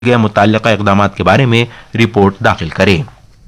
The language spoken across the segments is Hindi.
गए मुतल्लिका इक़दामात के बारे में रिपोर्ट दाखिल करे।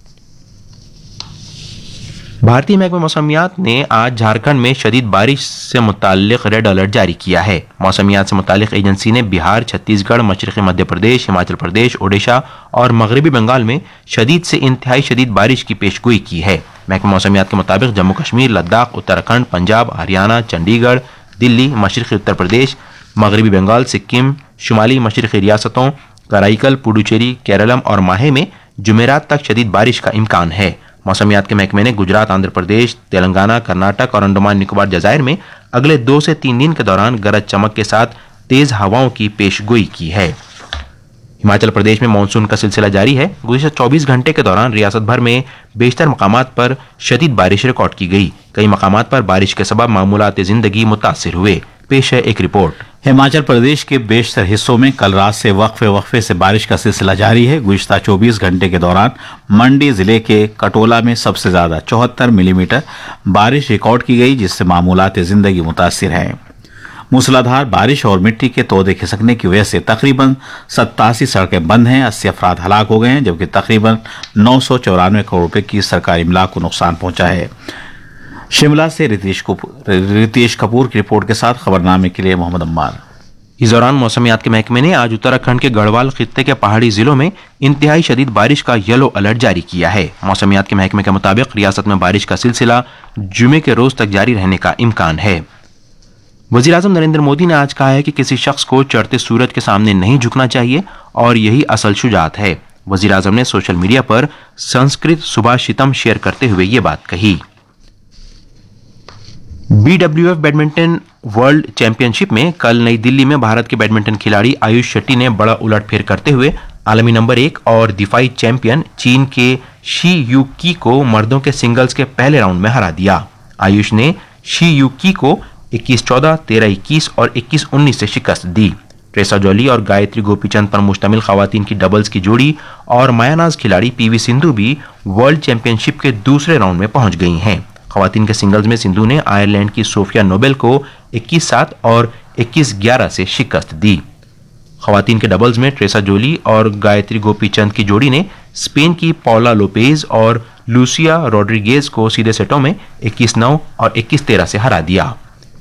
भारतीय महकमा मौसमियात ने आज झारखंड में शदीद बारिश से मुताल्लिक रेड अलर्ट जारी किया है। मौसमियात से मुताल्लिक एजेंसी ने बिहार, छत्तीसगढ़, मशरक़ी मध्य प्रदेश, हिमाचल प्रदेश, ओडिशा और मगरबी बंगाल में शदीद से इंतहाई शदीद बारिश की पेशगोई की है। महकमा मौसमियात के मुताबिक जम्मू कश्मीर, लद्दाख, उत्तराखंड, पंजाब, हरियाणा, चंडीगढ़, दिल्ली, मशरक़ी उत्तर प्रदेश, मगरबी बंगाल, सिक्किम, शुमाली मशरक़ी रियासतों कराईकल, पुडुचेरी, केरलम और माहे में जुमेरात तक शदीद बारिश का इम्कान है। मौसमियात के महकमे ने गुजरात, आंध्र प्रदेश, तेलंगाना, कर्नाटक और अंडमान निकोबार जजायर में अगले 2 से 3 दिन के दौरान गरज चमक के साथ तेज हवाओं की पेशगोई की है। हिमाचल प्रदेश में मानसून का सिलसिला जारी है। गुज़िश्ता 24 घंटे के दौरान रियासत भर में बेशतर मकामात पर शदीद बारिश रिकॉर्ड की गई। कई मकामात पर बारिश के सबब मामूलात जिंदगी मुतासिर हुए। पेश है एक रिपोर्ट। हिमाचल प्रदेश के बेशतर हिस्सों में कल रात से वक्फे से बारिश का सिलसिला जारी है। गुज़िश्ता 24 घंटे के दौरान मंडी जिले के कटोला में सबसे ज्यादा 74 मिलीमीटर बारिश रिकॉर्ड की गई, जिससे मामूलात जिंदगी मुतासिर हैं। मूसलाधार बारिश और मिट्टी के तोदे खिसकने की वजह से तकरीबन 87 सड़कें बंद हैं, 80 अफराद हलाक हो गए हैं, जबकि तकरीबन 994 करोड़ रुपए की सरकारी इमलाक को नुकसान पहुंचा है। शिमला से रितेश कपूर की रिपोर्ट के साथ खबरनामे के लिए मोहम्मद अम्मार। इस दौरान मौसमियात के महकमे ने आज उत्तराखंड के गढ़वाल खित्ते के पहाड़ी जिलों में इंतहाई शदीद बारिश का येलो अलर्ट जारी किया है। मौसमियात के महकमे के मुताबिक रियासत में बारिश का सिलसिला जुमे के रोज तक जारी रहने का इम्कान है। वज़ीर-ए-आज़म नरेंद्र मोदी ने आज कहा है कि किसी शख्स को चढ़ते सूरज के सामने नहीं झुकना चाहिए और यही असल शुजाअत है। वज़ीर-ए-आज़म ने सोशल मीडिया पर संस्कृत सुभाषितम शेयर करते हुए ये बात कही। BWF बैडमिंटन वर्ल्ड चैंपियनशिप में कल नई दिल्ली में भारत के बैडमिंटन खिलाड़ी आयुष शेट्टी ने बड़ा उलटफेर करते हुए आलमी नंबर 1 और दिफाई चैंपियन चीन के शी यूकी को मर्दों के सिंगल्स के पहले राउंड में हरा दिया। आयुष ने शी यूकी को 21-14, 13-21 और 21-19 से शिकस्त दी। ट्रेसा जॉली और गायत्री गोपीचंद पर मुश्तमिल खवातीन की डबल्स की जोड़ी और मायानाज खिलाड़ी PV सिंधु भी वर्ल्ड चैंपियनशिप के दूसरे राउंड में पहुंच गई हैं। खवातीन के सिंगल्स में सिंधु ने आयरलैंड की सोफिया नोबेल को 21-7 और 21-11 से शिकस्त दी। खवातीन के डबल्स में ट्रेसा जोली और गायत्री गोपीचंद की जोड़ी ने स्पेन की पौला लोपेज और लूसिया रोड्रिगेज को सीधे सेटों में 21-9 और 21-13 से हरा दिया।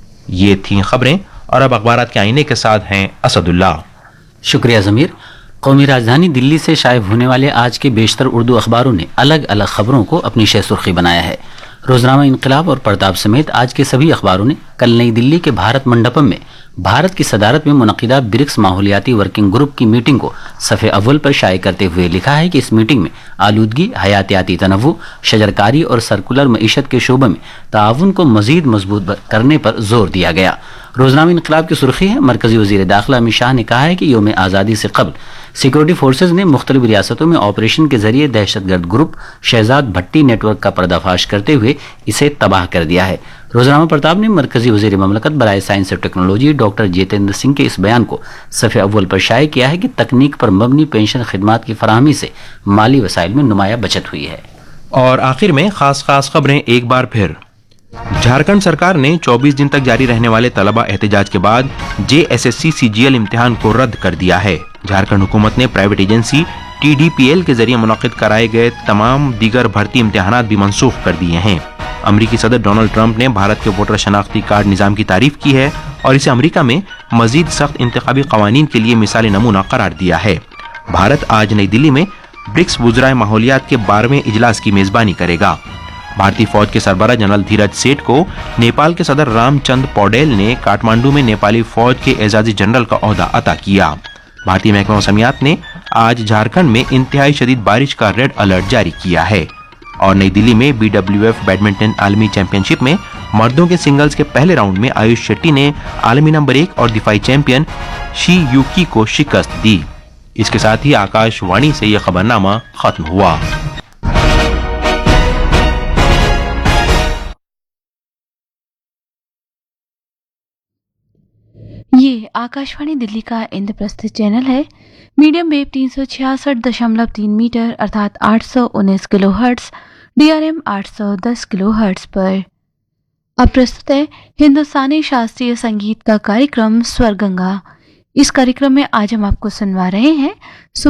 ये थी खबरें और अब अखबारात के आईने के साथ हैं असदुल्ला। शुक्रिया जमीर। कौमी राजधानी दिल्ली से शाये होने वाले आज के बेशतर उर्दू अखबारों ने अलग अलग खबरों को अपनी शह सुर्खी बनाया है। रोजनामा इनकलाब और प्रताप समेत आज के सभी अखबारों ने कल नई दिल्ली के भारत मंडपम में भारत की सदारत में मुनक़िदा ब्रिक्स माहौलियाती वर्किंग ग्रुप की मीटिंग को सफ़े अव्वल पर शाये करते हुए लिखा है कि इस मीटिंग में आलूदगी, हयातियाती तनव्वु, शजरकारी और सर्कुलर मईशत के शोबे में ताउन को मजीद मजबूत करने पर जोर दिया गया। रोजनामा इनकलाब की सुर्खी है, मरकजी वज़ीर दाखिला अमित शाह ने कहा है कि योम आज़ादी से कबल सिक्योरिटी फोर्सेज ने मुख्तलिफ रियासतों में ऑपरेशन के जरिए दहशतगर्द ग्रुप शहजाद भट्टी नेटवर्क का पर्दाफाश करते हुए इसे तबाह कर दिया है। रोजनामा प्रताप ने मरकजी वज़ीर ममलकत बराए साइंस और टेक्नोलॉजी डॉक्टर जितेंद्र सिंह के इस बयान को सफ़े अव्वल पर शाये किया है कि तकनीक पर मबनी पेंशन खिदमात की फराहमी से माली वसाइल में नुमाया बचत हुई है। और आखिर में खास खबरें एक बार फिर। झारखंड सरकार ने 24 दिन तक जारी रहने वाले तलबा एहतजाज के बाद JSSC CGL इम्तिहान को रद्द कर दिया है। झारखंड हुकूमत ने प्राइवेट एजेंसी TDPL के जरिए मुनक़िद कराए गए तमाम दीगर भर्ती इम्तिहानात भी मनसूख कर दिए हैं। अमरीकी सदर डोनाल्ड ट्रंप ने भारत के वोटर शनाख्ती कार्ड निज़ाम की तारीफ की है और इसे अमरीका में मजीद सख्त इंतखाबी कवानीन के लिए मिसाली नमूना करार दिया है। भारत आज नई दिल्ली में ब्रिक्स वुज़राए माहौलियात के 12वें इजलास की मेजबानी करेगा। भारतीय फौज के सरबराह जनरल धीरज सेठ को नेपाल के सदर रामचंद्र पौडेल ने काठमांडू में नेपाली फौज के एजाजी जनरल का ओहदा अता किया। भारतीय महकमा मौसमियात ने आज झारखंड में इंतहाई शदीद बारिश का रेड अलर्ट जारी किया है। और नई दिल्ली में BWF बैडमिंटन आलमी चैंपियनशिप में मर्दों के सिंगल्स के पहले राउंड में आयुष शेट्टी ने आलमी नंबर 1 और दिफाई चैंपियन शी यूकी को शिकस्त दी। इसके साथ ही आकाशवाणी से यह खबरनामा खत्म हुआ। ये आकाशवाणी दिल्ली का इंद्रप्रस्थ चैनल है। मीडियम वेव 366.3 मीटर अर्थात 819 किलोहर्ट्ज, DRM 810 किलोहर्ट्ज पर। अब प्रस्तुत है हिंदुस्तानी शास्त्रीय संगीत का कार्यक्रम स्वर गंगा। इस कार्यक्रम में आज हम आपको सुनवा रहे हैं